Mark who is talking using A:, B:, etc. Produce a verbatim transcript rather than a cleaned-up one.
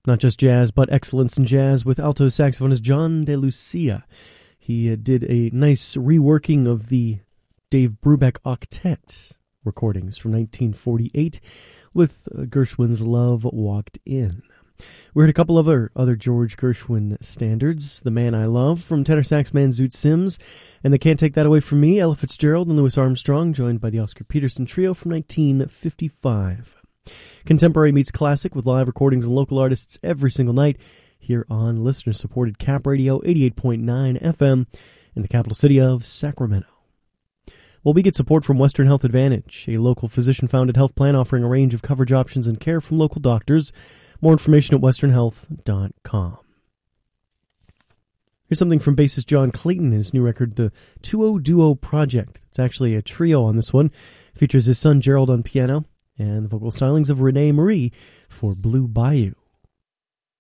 A: Not just jazz, but excellence in jazz with alto saxophonist John DeLucia. He uh, did a nice reworking of the Dave Brubeck Octet recordings from nineteen forty-eight with uh, Gershwin's Love Walked In. We heard a couple of other, other George Gershwin standards, The Man I Love from tenor sax man Zoot Sims, and They Can't Take That Away From Me, Ella Fitzgerald and Louis Armstrong, joined by the Oscar Peterson Trio from nineteen fifty-five. Contemporary meets classic with live recordings and local artists every single night here on listener-supported Cap Radio eighty-eight point nine F M in the capital city of Sacramento. Well, we get support from Western Health Advantage, a local physician-founded health plan offering a range of coverage options and care from local doctors. More information at western health dot com. Here's something from bassist John Clayton in his new record, the two-oh Duo Project. It's actually a trio on this one. It features his son Gerald on piano and the vocal stylings of Renee Marie for Blue Bayou.